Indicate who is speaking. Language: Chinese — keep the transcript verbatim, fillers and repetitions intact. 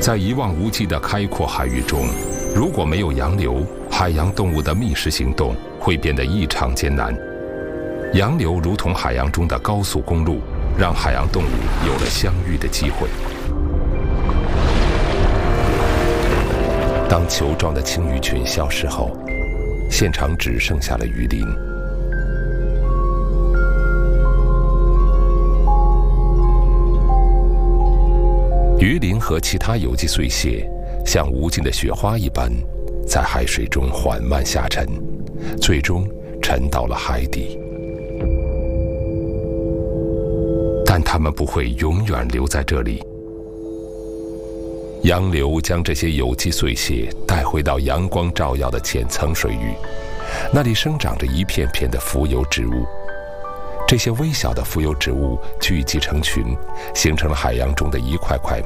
Speaker 1: 在一望无际的开阔海域中，如果没有洋流，海洋动物的觅食行动会变得异常艰难。洋流如同海洋中的高速公路，让海洋动物有了相遇的机会。当球状的青鱼群消失后，现场只剩下了鱼鳞。鱼鳞和其他有机碎屑像无尽的雪花一般，在海水中缓慢下沉，最终沉到了海底。但它们不会永远留在这里。洋流将这些有机碎屑带回到阳光照耀的浅层水域，那里生长着一片片的浮游植物。这些微小的浮游植物聚集成群，形成了海洋中的一块块